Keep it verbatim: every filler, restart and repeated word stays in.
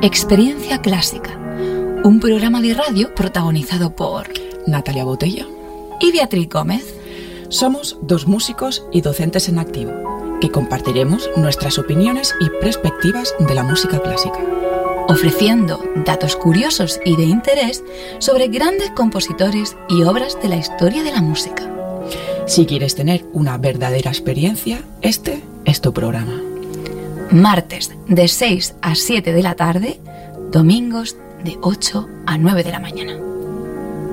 Experiencia Clásica, un programa de radio protagonizado por Natalia Botella y Beatriz Gómez. Somos dos músicos y docentes en activo, que compartiremos nuestras opiniones y perspectivas de la música clásica, ofreciendo datos curiosos y de interés sobre grandes compositores y obras de la historia de la música. Si quieres tener una verdadera experiencia, este es tu programa. Martes de seis a siete de la tarde, domingos de ocho a nueve de la mañana.